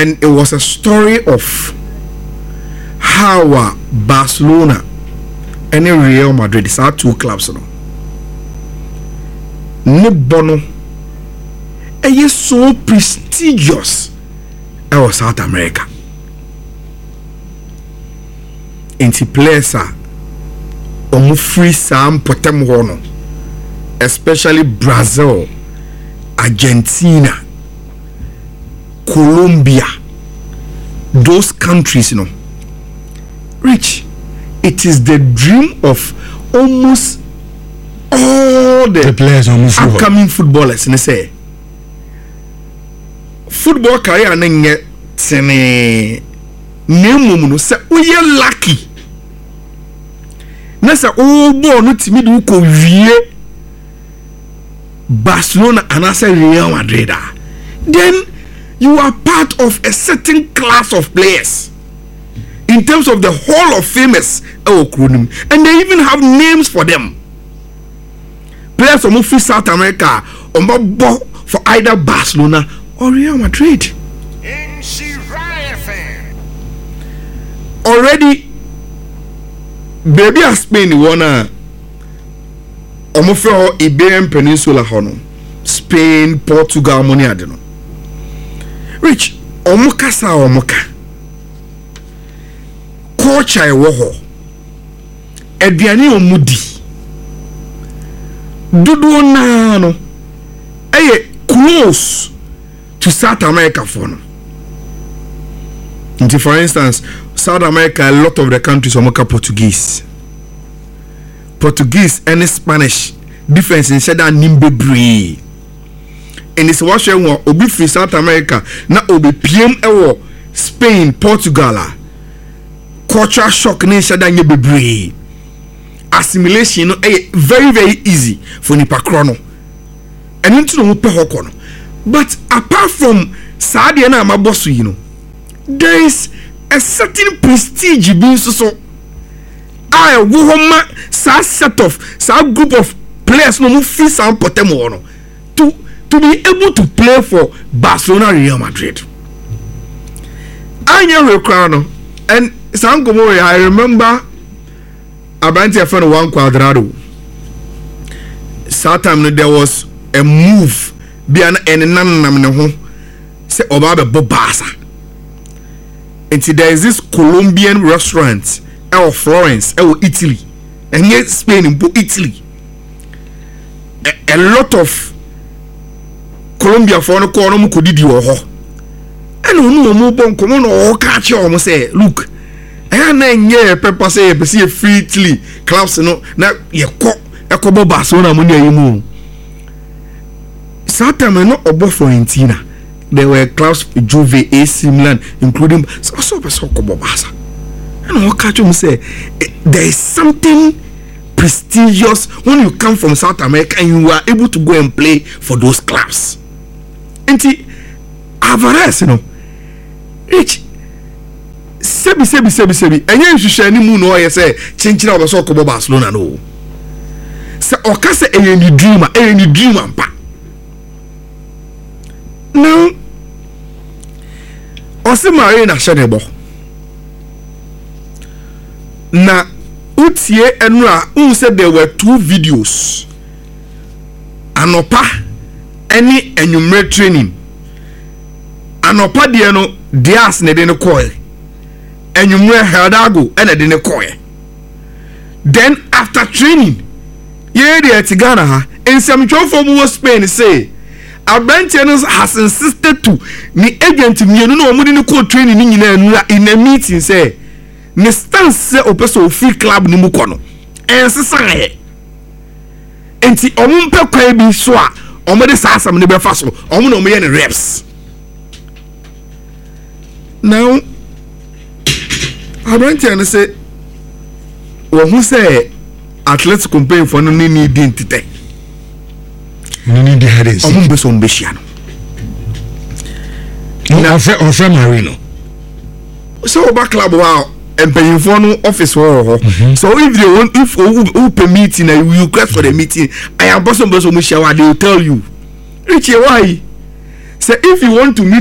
And it was a story of how Barcelona and Real Madrid, these are two clubs, no. Bono, is so prestigious in South America. Inti players are free sam potem hono, especially Brazil, Argentina, Colombia, those countries, you know. Rich, it is the dream of almost all the players upcoming footballers. And they say football career nenge tene nemu no say we lucky. Na say oh boy no timi do ko wie Barcelona and I say Real Madrid. Then you are part of a certain class of players in terms of the Hall of Famers, and they even have names for them. Players from South America for either Barcelona or Real Madrid. Already, baby of Spain wanna for Iberian Peninsula hono. Spain, Portugal, money I don't know. Rich, omoka sa omoka. Culture e wo ho. Aduane omudi. Dudu na no. Eye close to South America for no. For instance, South America, a lot of the countries omoka Portuguese. Portuguese and Spanish difference in said that nimbe bre. And it's what you want obi free South America na obi PM ewo Spain, Portugal. Cultural shock na said that nimbe bre. Assimilation no very very easy for nipa krono. And into no pe hoko no. But apart from Saudi na amabosu you know, there is a certain prestige being so I wohoma sa set of sa group of players no mu fit some potemo no to be able to play for Barcelona, Real Madrid. I never no and Sangomo, I remember Abanti friend one Cuadrado. Sometime there was a move be an enanam say oba be Barca. And there is this Colombian restaurant Florence, Italy, and yet Spain in Italy. A lot of Colombia for no corner could do ho. And no more bon common or catch you say, look, I know pepper say, see a free Italy clubs no now ye co a cobo Barcelona money you move. Saturday not above Florentina. There were clubs Juve, AC Milan, including so Cobo Barca. And what catch you say there is something prestigious when you come from South America and you are able to go and play for those clubs. And Alvarez, you know, Rich sebi. And you should share any moon or say change our soccer Barcelona no. So okase any dreamer pa. Now Ose Marina Shadebo na utie enra said there were two videos anopa any enumerate training anopa de no dias ne de ne koe enumerate Hadago and de ne koe. Then after training ye de Tigana ha in some from Spain say Abantianos has insisted to ni agent me no mo de ne ko training ni nyina in a meeting say ne stance say opeso free club ni mu kono ensesa he enti omumpe kwa bi so a omode saasam ne befa so omo no me ye ne reps now Abantianos say wo hu say Athletic campaign for no need identity no need the headers omumbe so mbeshia no na ofre Marino so oba club wow and paying for no office war. So if they want, if open meeting and you request for the meeting, I am person they will tell you. Richie, why? Say if you want to meet